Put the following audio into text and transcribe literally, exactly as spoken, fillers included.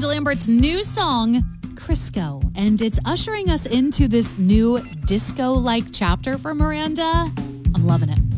Miranda Lambert's new song, Crisco, and it's ushering us into this new disco-like chapter for Miranda. I'm loving it.